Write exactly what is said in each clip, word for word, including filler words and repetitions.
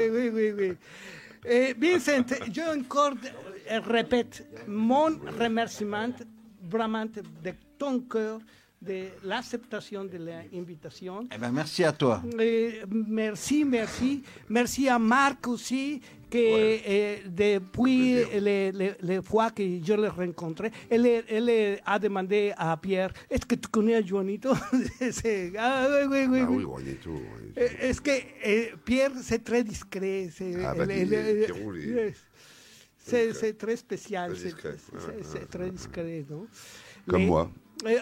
Oui, oui, oui. Et Vincent, je encore répète mon remerciement vraiment de ton cœur de l'acceptation de l'invitation. Eh ben, merci à toi. Et merci, merci. Merci à Marc aussi, que ouais. eh, depuis les, les, les fois que je l'ai rencontré, elle, elle a demandé à Pierre, est-ce que tu connais Juanito? Ah oui, oui, oui. Ah oui, Juanito. Oui. Est-ce que eh, Pierre, c'est très discret. C'est, ah, bah, elle, il, elle, qui roule, il... c'est, c'est très spécial, très discret. c'est, c'est, c'est, c'est très discret, non? Comme les... moi.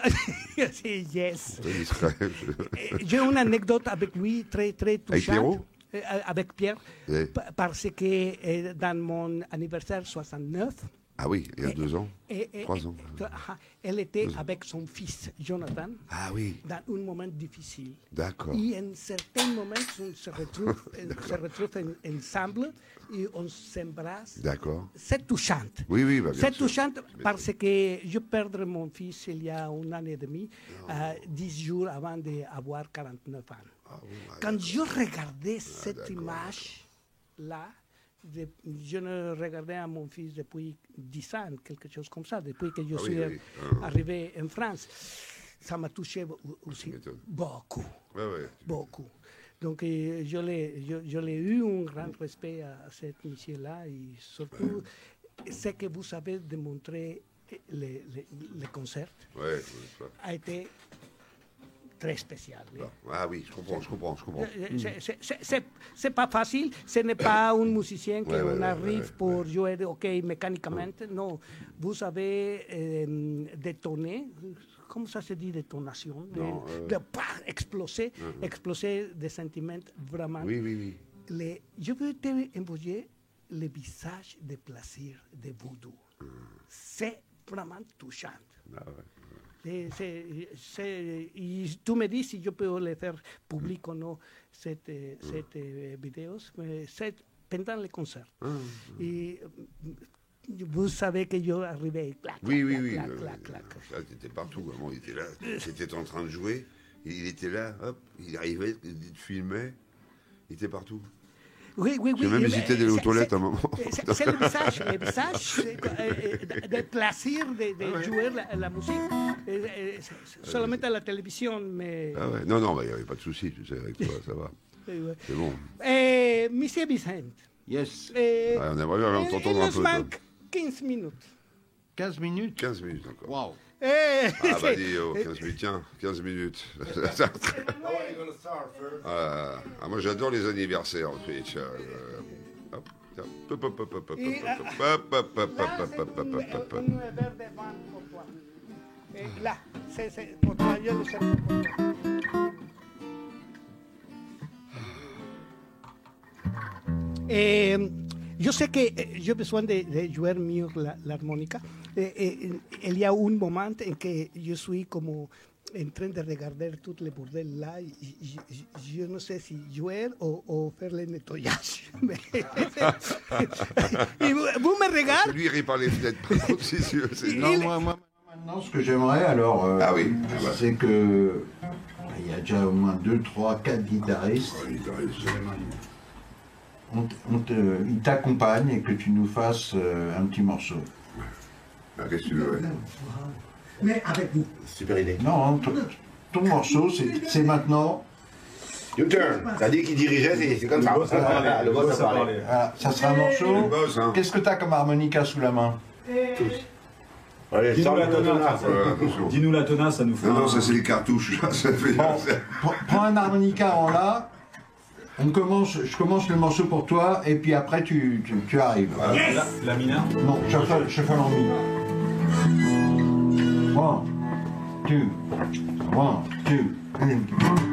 Yes. Très discret. J'ai une anecdote avec lui très, très touchante. Avec, avec Pierre, oui. Parce que dans mon anniversaire soixante-neuf, ah oui, il y a et, deux ans, et, et, trois ans. Elle était avec son fils, Jonathan, ah oui. dans un moment difficile. D'accord. Et à un certain moment, on se retrouve, on se retrouve en, ensemble et on s'embrasse. D'accord. C'est touchant. Oui, oui, bah, bien C'est sûr. touchant parce que je perdre mon fils il y a un an et demi, euh, dix jours avant d'avoir quarante-neuf ans. Ah, oui, bah, quand je regardais ah, cette d'accord. image-là, de, je ne regardais à mon fils depuis dix ans, quelque chose comme ça, depuis que je ah, suis oui, oui. Ah, arrivé en France. Ça m'a touché aussi beaucoup, ouais, ouais, beaucoup. Donc, euh, je, l'ai, je, je l'ai eu un grand respect à, à cet monsieur-là et surtout, ce que vous avez démontré, les, les, les concerts, ouais, a été très spécial. Oui. Ah oui, je comprends, je comprends, je comprends. C'est, c'est, c'est, c'est, c'est pas facile, ce n'est pas un musicien qui ouais, ouais, arrive ouais, pour ouais. jouer ok, mécaniquement. Non, vous avez euh, détonné, comment ça se dit détonation? Non, de, euh... de pas exploser, uh-huh. exploser des sentiments vraiment. Oui, oui, oui. Les, je veux t'envoyer le visage de plaisir de Voodoo. Uh-huh. C'est vraiment touchant. Ah, ouais. C'est, c'est, c'est, y tu me dis si je peux le faire public ou non, cette, mm. cette euh, vidéo, c'est pendant le concert. Mm. Et vous savez que je arrivais, clac, oui, clac, oui, clac, oui, clac, oui, clac, oui. clac. Là, tu étais partout, vraiment, il était là, tu étais en train de jouer, il était là, hop, il arrivait, il te filmait, il était partout. Oui, oui, oui. J'ai même hésité d'aller aux toilettes à un moment. C'est, c'est le visage, le visage de plaisir de, de ah ouais. jouer la, la musique. Seulement à la télévision, mais... Ah ouais. Non, non, il n'y avait pas de souci, tu sais, avec toi, ça va. Ouais. C'est bon. Eh, Monsieur Vicente. Yes. Eh, ah, on aimerait bien t'entendre un peu. Il nous manque quinze minutes. quinze minutes quinze minutes encore. Wow. Eh, ah bah dis, oh, quinze minutes, tiens, quinze minutes. ah, ah, moi j'adore les anniversaires en fait. Hop, tiens. Hop, hop, hop, hop, hop, hop, hop, hop, hop, hop, hop, hop. Et là, c'est, c'est pour toi, je le sais pour toi. Et je sais que j'ai besoin de, de jouer mieux la, l'harmonica. Et, et, il y a un moment en que je suis comme en train de regarder tout le bordel là. Je, je, je ne sais si jouer ou, ou faire le nettoyage. Et vous, vous me regardez. Lui, il rit par les fenêtres. c'est sûr, c'est... Non, moi, moi, maintenant, ce que j'aimerais, alors, euh, ah oui. ah bah. c'est que il y a déjà au moins deux, trois, quatre guitaristes. Oh, guitariste. On t- on te, il t'accompagne et que tu nous fasses euh, un petit morceau. Ah, qu'est-ce que tu veux, ouais. Mais avec vous. Super idée. Non, ton, ton morceau, c'est, c'est maintenant. Your turn. T'as dit qu'il dirigeait, c'est, c'est comme ça. Le boss a parlé. Le boss a parlé. Voilà, ça sera un morceau. Boss, hein. Qu'est-ce que t'as comme harmonica sous la main? Allez, dis-nous la tenace. Dis-nous la tenace, ça nous fait. Non, non, ça c'est les cartouches. Là, ça fait... Bon, prends un harmonica en la. On commence, je commence le morceau pour toi et puis après tu, tu, tu arrives. Voilà. Yes la, la mineure? Non, shuffle, shuffle en mi. One, two, one, two,